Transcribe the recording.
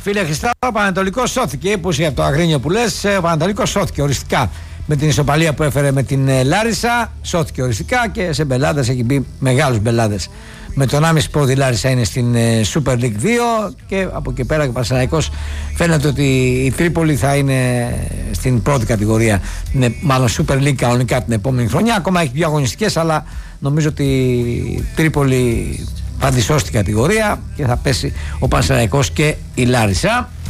Φίλε Χριστά, ο Πανατολικός σώθηκε. Όπως για το Αγρίνιο που λες, ο Πανατολικός σώθηκε οριστικά με την ισοπαλία που έφερε με την Λάρισα. Σώθηκε οριστικά και σε μπελάδες έχει μπει μεγάλους μπελάδες. Με τον 1,5 πόδι η Λάρισα είναι στην Super League 2 και από εκεί πέρα και ο Πανσεραϊκός φαίνεται ότι η Τρίπολη θα είναι στην πρώτη κατηγορία. Μάλλον Super League κανονικά την επόμενη χρονιά. Ακόμα έχει 2 αγωνιστικές, αλλά νομίζω ότι η Τρίπολη θα αντισώσει την κατηγορία και θα πέσει ο Πανσεραϊκός και η Λάρισα.